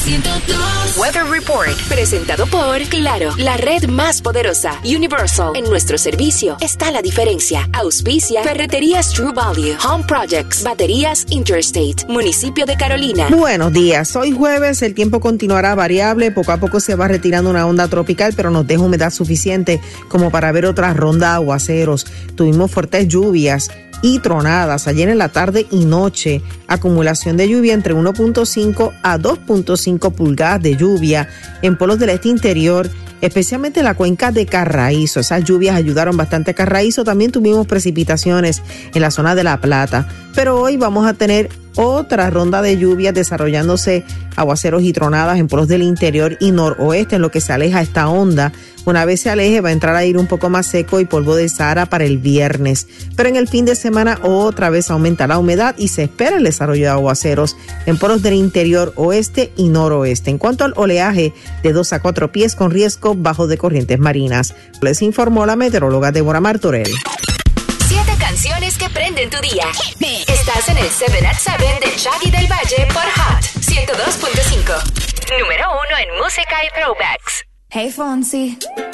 102. Weather Report, presentado por Claro, la red más poderosa. Universal, en nuestro servicio está la diferencia. Auspicia Ferreterías True Value, Home Projects, Baterías Interstate, Municipio de Carolina. Buenos días, hoy jueves el tiempo continuará variable, poco a poco se va retirando una onda tropical, pero nos deja humedad suficiente como para ver otra ronda de aguaceros. Tuvimos fuertes lluvias y tronadas ayer en la tarde y noche, acumulación de lluvia entre 1.5 a 2.5 pulgadas de lluvia en polos del este interior, especialmente en la cuenca de Carraízo. Esas lluvias ayudaron bastante a Carraízo. También tuvimos precipitaciones en la zona de La Plata, pero hoy vamos a tener otra ronda de lluvias desarrollándose aguaceros y tronadas en polos del interior y noroeste en lo que se aleja esta onda. Una vez se aleje va a entrar a ir un poco más seco y polvo de Sahara para el viernes, pero en el fin de semana otra vez aumenta la humedad y se espera el desarrollo de aguaceros en polos del interior oeste y noroeste. En cuanto al oleaje, de 2 a 4 pies con riesgo bajo de corrientes marinas. Les informó la meteoróloga Débora Martorell. 7 canciones que prenden tu día. Estás en el 7 at 7 de Shaggy del Valle por Hot 102.5. Número 1 en música y throwbacks. Hey Fonsi,